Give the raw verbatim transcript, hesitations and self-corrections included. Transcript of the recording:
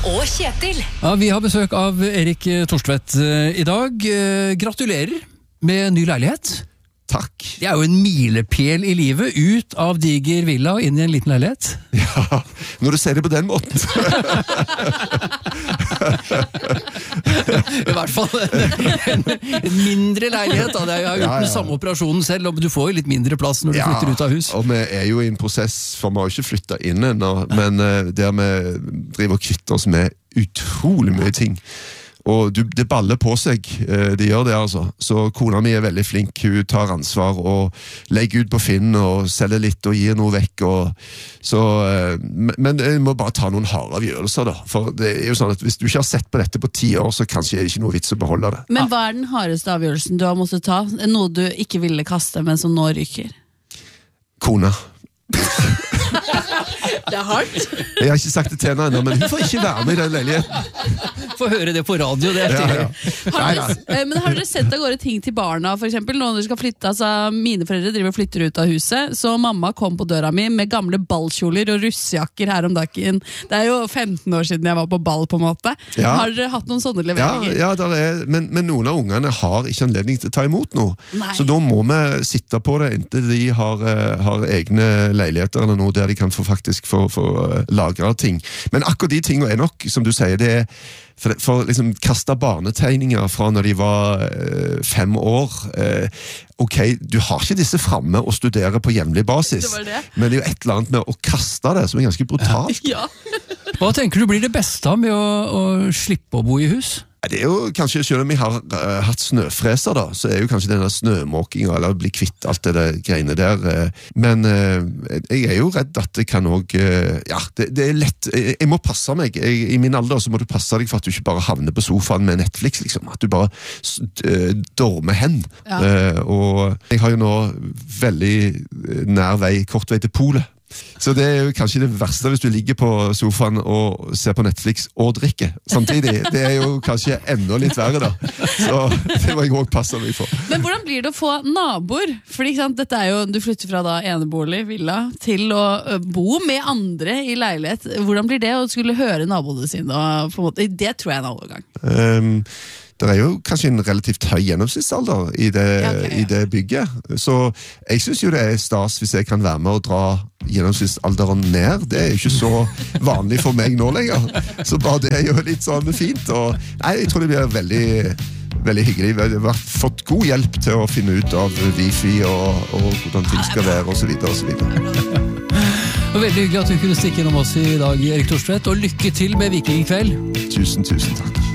og Kjetil. Ja, vi har besøk av Erik Thorstvedt i dag. Gratulerer med ny leilighet. Takk. Det er jo en milepæl i livet, ut av diger villa og inn i en liten leilighet. Ja, når du ser det på den måten. I hvert fall en, en mindre leilighet. Da. Det er jo uten Ja, ja. samme operasjonen selv, og du får jo litt mindre plass når du Ja, flytter ut av hus. og vi er jo i en prosess, for vi har jo ikke flyttet inn ennå, men uh, der vi driver og kvitter oss med utrolig mye ting. Og du, det baller på seg, uh, det gjør det altså. Så kona mi er veldig flink, hun tar ansvar og legger ut på Finn og selger litt og gir noe vekk. Og, så, uh, men, men jeg må bare ta noen harde avgjørelser da, for det er jo sånn at hvis du ikke har sett på dette på ti år, så kanskje er det ikke noe vits å beholde det. Men hva er den hardeste avgjørelsen du har måttet ta? Noe du ikke ville kaste, men som nå ryker? Kona. Det er hardt. Jeg har ikke sagt det til henne ennå, men hun får ikke være med i den leiligheten. Få høre det på radio, det er Ja, stilig. ja. Har Nei, dere, nei. eh, men har dere sett av gårde ting til barna, for eksempel, når dere skal flytte? Altså, mine foreldre driver og flytter ut av huset, så mamma kom på døra mi med gamle ballkjoler og russejakker her om dagen. Det er jo femten år siden jeg var på ball, på en måte. Ja. Har dere hatt noen sånne Ja, leveringer? ja der er, men, men noen av ungene har ikke anledning til å ta imot noe. Nei. Så da må vi sitte på det inntil de har, eh, har egne leiligheter eller noe der de kan få faktisk få, få eh, lagre ting. Men akkurat de tingene er nok, som du sier, det er for, for liksom kaste barnetegninger fra når de var eh, fem år. Eh, ok, du har ikke disse fremme og studerer på jevnlig basis, Det var det. men det er jo et eller annet med å kaste det som er ganske brutalt. Ja. Hva tenker du blir det beste av med å, å slippe å bo i hus? Det er jo kanskje, selv om jeg har uh, hatt snøfreser da, så er jo kanskje denne snømåkingen, eller bli kvitt alt det der greiene der. Uh, men uh, jeg er jo redd at det kan også, uh, ja, det, det er lett, jeg, jeg må passe meg. Jeg, I min alder så må du passe deg for at du ikke bare havner på sofaen med Netflix, liksom. At du bare uh, dormer hen. Ja. Uh, og jeg har jo nå veldig nær vei, kort vei til polet. Så det er jo kanskje det verste hvis du ligger på sofaen og ser på Netflix og drikker samtidig. Det er jo kanskje enda litt verre da. Så det må jeg også passe meg for. Men hvordan blir det å få naboer? Fordi ikke sant, dette er jo, du flytter fra da enebolig, villa, til å ø, bo med andre i leilighet. Hvordan blir det å skulle høre naboene sine? Og på en måte, det tror jeg er en overgang. Um, det er jo kanskje en relativt høy gjennomsnittsalder i det, Ja, ok, ja. i det bygget. Så jeg synes jo det er stas hvis jeg kan være med og dra gjennomsnittsalderen ned. Det er jo ikke så vanlig for meg nå lenger. Så bare det er jo litt sånn fint. Og, nei, jeg tror det blir veldig, veldig hyggelig. Vi har fått god hjelp til å finne ut av wifi og, og hvordan ting skal være og så videre og så videre. Og veldig hyggelig at du kunne stikke innom oss i dag, Erik Thorstvedt, og lykke til med Vikingkveld. Tusen, tusen takk.